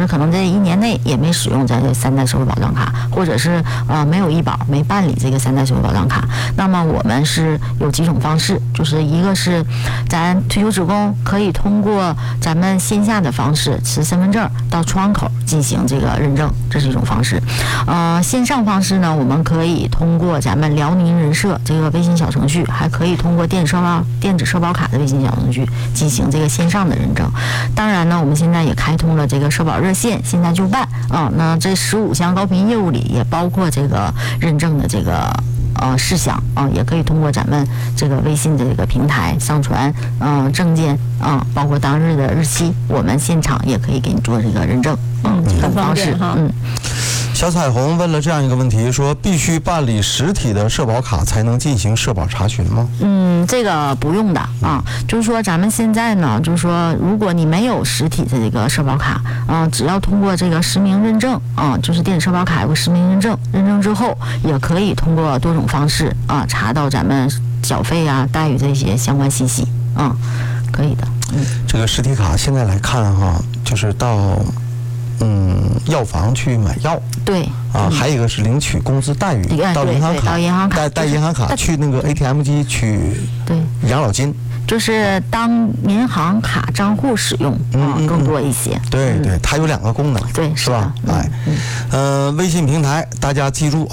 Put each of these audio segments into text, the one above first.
者可能在1年内也没使用咱这3代社会保障卡，或者是没有医保没办理这个3代社会保障卡，那么我们是有几种方式，就是一个是咱退休职工可以通过咱们线下的方式持身份证到窗口进行这个认证，这是一种方式。线上方式呢，我们可以通过咱们辽宁人社这个微信小程序，还可以通过电子社保卡的微信小程序进行这个线上的认证。当然呢，我们现在也开通了这个社保热线，现在就办啊。那这15项高频业务里也包括这个认证的这个事项啊，也可以通过咱们这个微信的这个平台上传证件啊，包括当日的日期，我们现场也可以给你做这个认证，这个方式小彩虹问了这样一个问题，说必须办理实体的社保卡才能进行社保查询吗？ 这个不用的啊，就是说咱们现在呢，就是说如果你没有实体的这个社保卡只要通过这个实名认证就是电子社保卡有个实名认证，认证之后也可以通过多种方式查到咱们缴费待遇这些相关信息可以的。 这个实体卡现在来看就是到药房去买药， 对还有一个是领取工资待遇，到银行卡，带银行卡去那个 ATM 机取养老金， 就是当银行卡账户使用更多一些。 对，它有2个功能， 对， 是吧？微信平台大家记住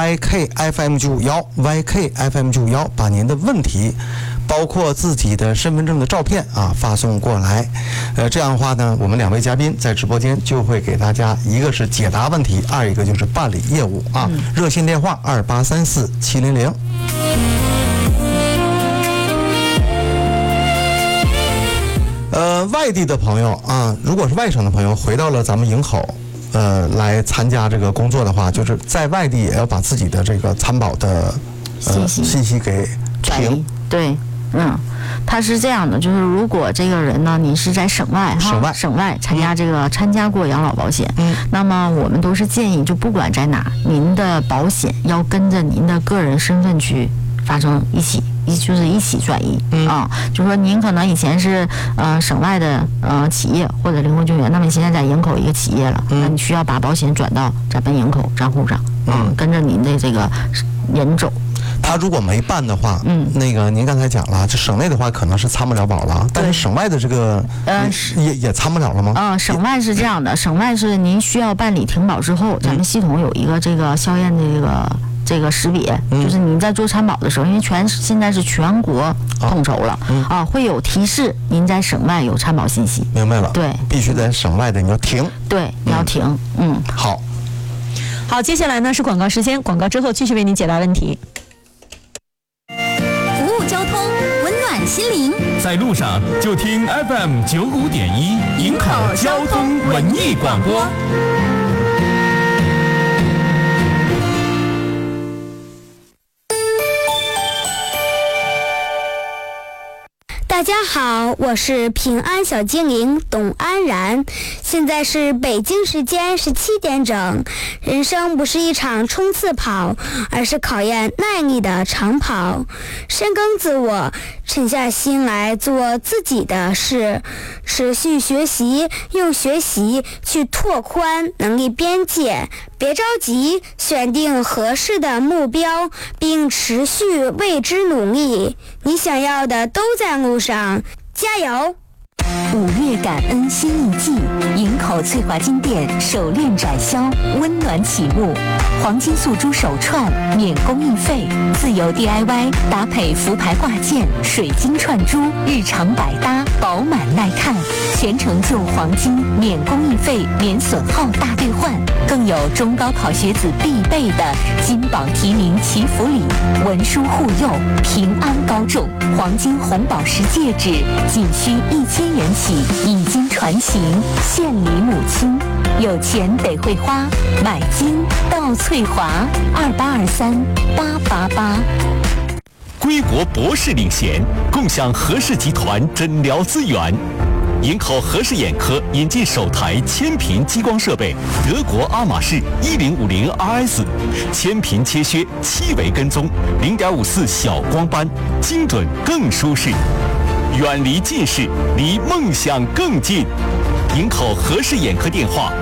YKFM951，YKFM951，把您的问题，包括自己的身份证的照片发送过来。这样的话呢，我们2位嘉宾在直播间就会给大家，一个是解答问题，二一个就是办理业务热线电话2834-700。外地的朋友如果是外省的朋友回到了咱们营口来参加这个工作的话，就是在外地也要把自己的这个参保的信息给停。 对，它是这样的，就是如果这个人呢，你是在省外参加过养老保险，那么我们都是建议，就不管在哪，您的保险要跟着您的个人身份去发生一起转移就说您可能以前是省外的企业或者灵活救援，那么你现在在营口一个企业了，那你需要把保险转到咱们营口账户上跟着您的这个人走。 他如果没办的话，那个您刚才讲了，这省内的话可能是参不了保了，但是省外的这个也参不了了吗？ 省外是这样的，省外是您需要办理停保之后，咱们系统有一个这个校验的这个识别，就是您在做参保的时候，因为现在是全国统筹了会有提示您在省外有参保信息。 明白了， 对， 必须在省外的你要停， 对，你要停。 好，接下来呢是广告时间，广告之后继续为您解答问题。 服务交通，温暖心灵， 在路上就听 FM95.1营口交通文艺广播。 大家好，我是平安小精灵董安然，现在是北京时间17点整。人生不是一场冲刺跑，而是考验耐力的长跑。深耕自我，沉下心来做自己的事，持续学习，用学习去拓宽能力边界。别着急，选定合适的目标，并持续为之努力。你想要的都在路上，加油 ！5月感恩新一季，营口翠华金店手链展销温暖启幕，黄金素珠手串免工艺费，自由 DIY 搭配福牌挂件、水晶串珠，日常百搭，饱满耐看，全程旧黄金免工艺费、免损耗大兑换，更有中高考学子必备的金榜题名祈福礼，文书护佑，平安高中，黄金红宝石戒指仅需1000元起，已经传情，献礼母亲。有钱得会花，买金到翠华，28238888。 归国博士领衔，共享和氏集团诊疗资源。营口和氏眼科引进首台千频激光设备，德国阿玛仕1050 RS， 千频切削7维跟踪，0.54小光斑，精准更舒适。远离近视，离梦想更近。营口和氏眼科电话